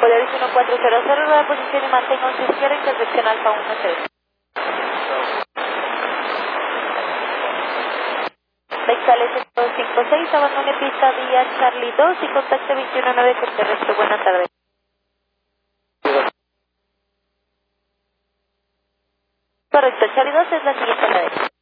Polaris 1400, rueda de posición y mantenga un izquierda, intersección Alfa 13. Vexales 256, abandone pista vía Charlie 2 y contacte 219 con terrestre. Buenas tardes. Correcto, Charlie 2 es la siguiente a la derecha.